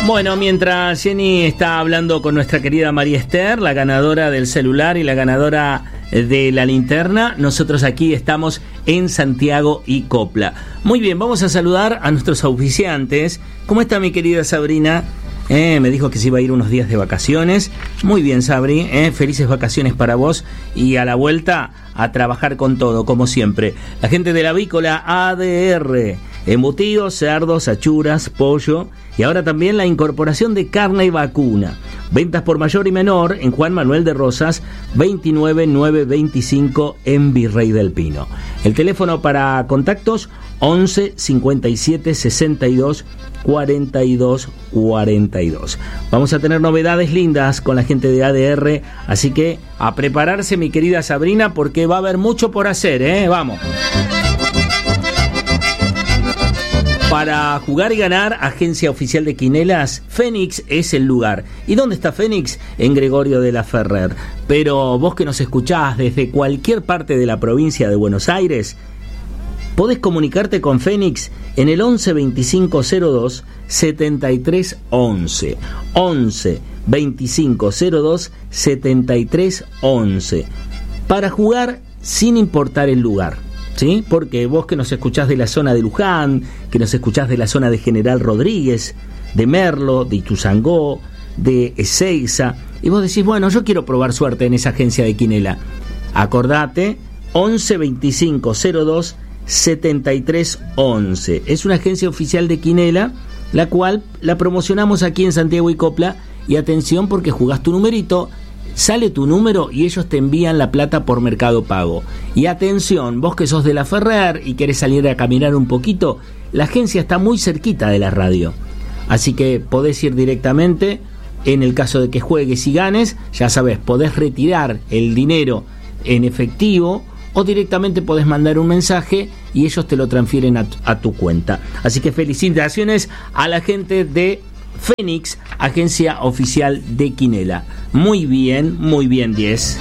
Bueno, mientras Jenny está hablando con nuestra querida María Esther, la ganadora del celular y la ganadora de la linterna, nosotros aquí estamos en Santiago y Copla. Muy bien, vamos a saludar a nuestros auspiciantes. ¿Cómo está mi querida Sabrina? Me dijo que se iba a ir unos días de vacaciones. Muy bien, Sabri, felices vacaciones para vos y a la vuelta a trabajar con todo, como siempre. La gente de la avícola ADR, embutidos, cerdos, achuras, pollo y ahora también la incorporación de carne vacuna. Ventas por mayor y menor en Juan Manuel de Rosas, 29925 en Virrey del Pino. El teléfono para contactos 11 57 62 42 42. Vamos a tener novedades lindas con la gente de ADR, así que a prepararse, mi querida Sabrina, porque va a haber mucho por hacer, vamos. Para jugar y ganar, agencia oficial de quinelas, Fénix es el lugar. ¿Y dónde está Fénix? En Gregorio de la Ferrer. Pero vos que nos escuchás desde cualquier parte de la provincia de Buenos Aires, podés comunicarte con Fénix en el 11 25 02 73 11. 11 25 02 73 11. Para jugar sin importar el lugar, ¿sí? Porque vos que nos escuchás de la zona de Luján, que nos escuchás de la zona de General Rodríguez, de Merlo, de Ituzaingó, de Ezeiza, y vos decís, bueno, yo quiero probar suerte en esa agencia de quinela. Acordate, 11 25 02 73 11. Es una agencia oficial de quinela, la cual la promocionamos aquí en Santiago y Copla. Y atención, porque jugás tu numerito, sale tu número y ellos te envían la plata por Mercado Pago. Y atención, vos que sos de la Ferrer y querés salir a caminar un poquito, la agencia está muy cerquita de la radio, así que podés ir directamente. En el caso de que juegues y ganes, ya sabés, podés retirar el dinero en efectivo o directamente podés mandar un mensaje y ellos te lo transfieren a tu cuenta. Así que felicitaciones a la gente de Fénix, agencia oficial de quinela. Muy bien, 10.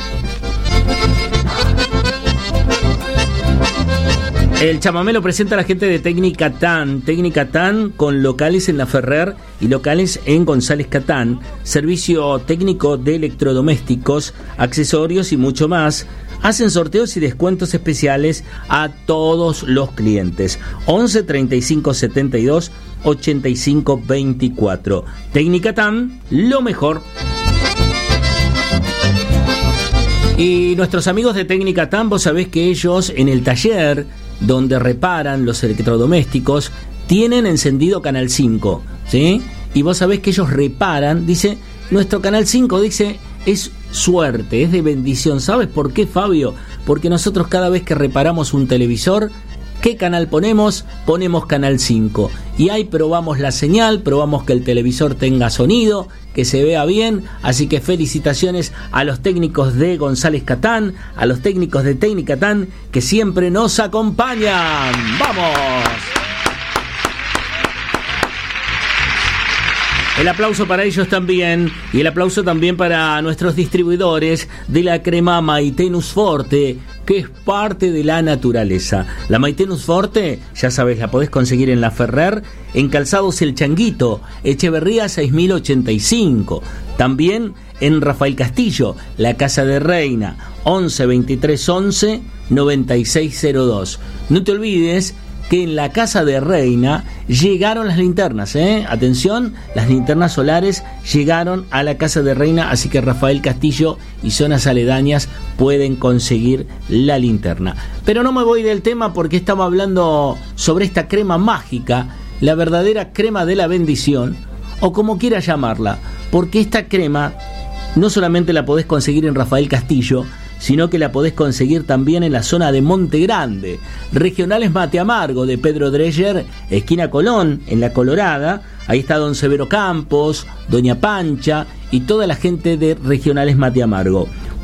El chamamé lo presenta la gente de Técnica TAN. Técnica TAN con locales en La Ferrer y locales en González Catán. Servicio técnico de electrodomésticos, accesorios y mucho más. Hacen sorteos y descuentos especiales a todos los clientes. 11 35 72 85 24. Técnica TAN, lo mejor. Y nuestros amigos de Técnica TAN, vos sabés que ellos en el taller donde reparan los electrodomésticos tienen encendido Canal 5, ¿sí? Y vos sabés que ellos reparan, dice, nuestro Canal 5, dice, es suerte, es de bendición. ¿Sabes por qué, Fabio? Porque nosotros cada vez que reparamos un televisor, ¿qué canal ponemos? Ponemos Canal 5. Y ahí probamos la señal, probamos que el televisor tenga sonido, que se vea bien. Así que felicitaciones a los técnicos de González Catán, a los técnicos de Técnica TAN, que siempre nos acompañan. ¡Vamos! El aplauso para ellos también, y el aplauso también para nuestros distribuidores de la crema Maitenus Forte, que es parte de la naturaleza. La Maitenus Forte, ya sabes, la podés conseguir en La Ferrer, en Calzados El Changuito, Echeverría 6085. También en Rafael Castillo, la Casa de Reina, 11 23 11 9602. No te olvides que en la Casa de Reina llegaron las linternas, atención, las linternas solares llegaron a la Casa de Reina, así que Rafael Castillo y zonas aledañas pueden conseguir la linterna. Pero no me voy del tema porque estamos hablando sobre esta crema mágica, la verdadera crema de la bendición, o como quieras llamarla, porque esta crema no solamente la podés conseguir en Rafael Castillo, sino que la podés conseguir también en la zona de Monte Grande. Regionales Mate Amargo de Pedro Dreyer, esquina Colón, en La Colorada. Ahí está don Severo Campos, doña Pancha y toda la gente de Regionales Mate Amargo.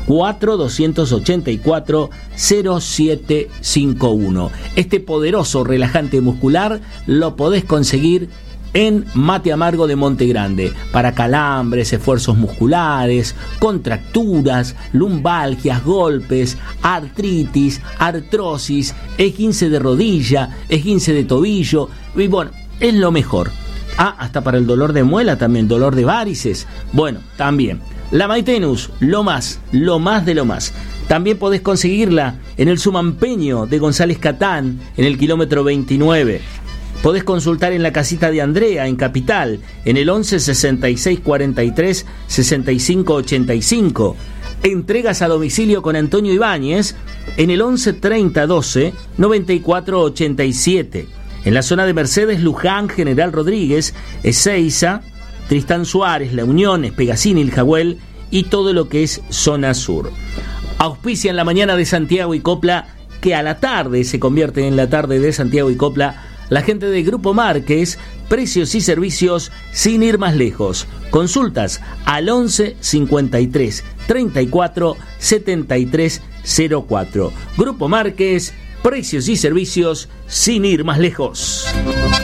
4-284-0751. Este poderoso relajante muscular lo podés conseguir en Mate Amargo de Monte Grande, para calambres, esfuerzos musculares, contracturas, lumbalgias, golpes, artritis, artrosis, esguince de rodilla, esguince de tobillo, y bueno, es lo mejor. hasta para el dolor de muela también, dolor de varices. Bueno, también. La Maitenus, lo más de lo más. También podés conseguirla en el Sumampeño de González Catán, en el kilómetro 29. Podés consultar en la casita de Andrea, en Capital, en el 11 66 43 65 85. Entregas a domicilio con Antonio Ibáñez en el 11 30 12 94 87. En la zona de Mercedes, Luján, General Rodríguez, Ezeiza, Tristán Suárez, La Unión, Espegasini, El Jagüel y todo lo que es zona sur. Auspician la mañana de Santiago y Copla, que a la tarde se convierte en la tarde de Santiago y Copla, la gente de Grupo Márquez, precios y servicios sin ir más lejos. Consultas al 11 53 34 73 04. Grupo Márquez, precios y servicios sin ir más lejos.